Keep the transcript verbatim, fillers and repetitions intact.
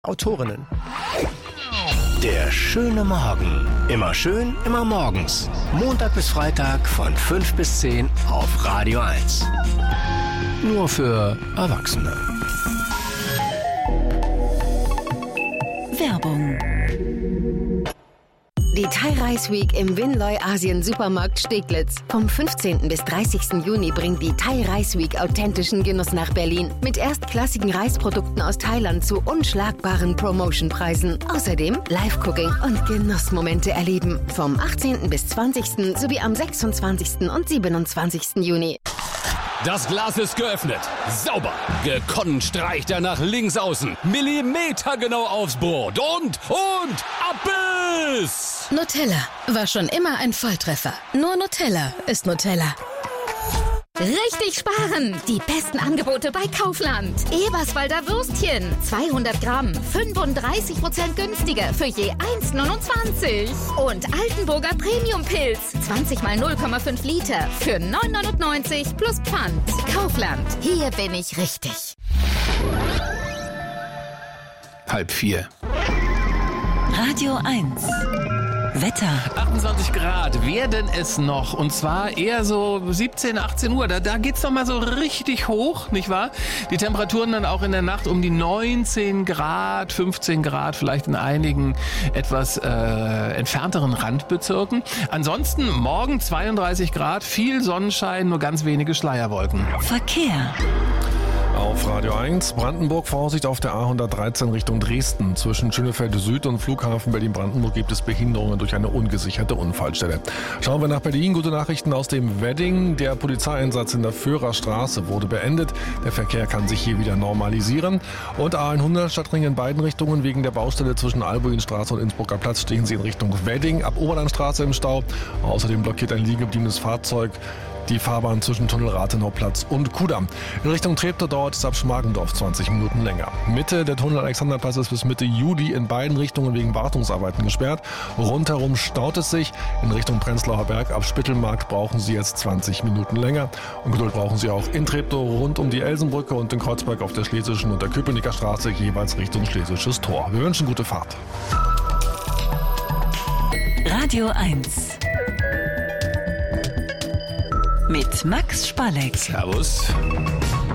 Autorinnen. Der schöne Morgen. Immer schön, immer morgens. Montag bis Freitag von fünf bis zehn auf Radio eins. Nur für Erwachsene. Werbung. Die Thai Rice Week im Winloy Asien Supermarkt Steglitz. Vom fünfzehnten bis dreißigsten Juni bringt die Thai Rice Week authentischen Genuss nach Berlin. Mit erstklassigen Reisprodukten aus Thailand zu unschlagbaren Promotionpreisen. Außerdem Live-Cooking und Genussmomente erleben. Vom achtzehnten bis zwanzigsten sowie am sechsundzwanzigsten und siebenundzwanzigsten Juni. Das Glas ist geöffnet. Sauber. Gekonnt streicht er nach links außen. Millimetergenau aufs Brot. Und, und, Abbiss! Nutella war schon immer ein Volltreffer. Nur Nutella ist Nutella. Richtig sparen! Die besten Angebote bei Kaufland. Eberswalder Würstchen. zweihundert Gramm. fünfunddreißig Prozent günstiger für je eins Komma neunundzwanzig. Und Altenburger Premium-Pilz. zwanzig mal null Komma fünf Liter für neun neunundneunzig plus Pfand. Kaufland. Hier bin ich richtig. Halb vier. Radio eins. Wetter. achtundzwanzig Grad werden es noch. Und zwar eher so siebzehn, achtzehn Uhr. Da, da geht's noch mal so richtig hoch, nicht wahr? Die Temperaturen dann auch in der Nacht um die neunzehn Grad, fünfzehn Grad, vielleicht in einigen etwas äh, entfernteren Randbezirken. Ansonsten morgen zweiunddreißig Grad, viel Sonnenschein, nur ganz wenige Schleierwolken. Verkehr. Auf Radio eins, Brandenburg, Vorsicht auf der A hundertdreizehn Richtung Dresden. Zwischen Schönefeld Süd und Flughafen Berlin-Brandenburg gibt es Behinderungen durch eine ungesicherte Unfallstelle. Schauen wir nach Berlin. Gute Nachrichten aus dem Wedding. Der Polizeieinsatz in der Föhrerstraße wurde beendet. Der Verkehr kann sich hier wieder normalisieren. Und A hundert Stadtring in beiden Richtungen. Wegen der Baustelle zwischen Albuinstraße und Innsbrucker Platz stehen sie in Richtung Wedding. Ab Oberlandstraße im Stau. Außerdem blockiert ein liegen gebliebenes Fahrzeug die Fahrbahn zwischen Tunnel Rathenauplatz und Kudamm. In Richtung Treptow dauert es ab Schmargendorf zwanzig Minuten länger. Mitte der Tunnel Alexanderplatz ist bis Mitte Juli in beiden Richtungen wegen Wartungsarbeiten gesperrt. Rundherum staut es sich. In Richtung Prenzlauer Berg ab Spittelmarkt brauchen Sie jetzt zwanzig Minuten länger. Und Geduld brauchen Sie auch in Treptow rund um die Elsenbrücke und in Kreuzberg auf der Schlesischen und der Köpenicker Straße jeweils Richtung Schlesisches Tor. Wir wünschen gute Fahrt. Radio eins. Mit Max Spalleck. Servus.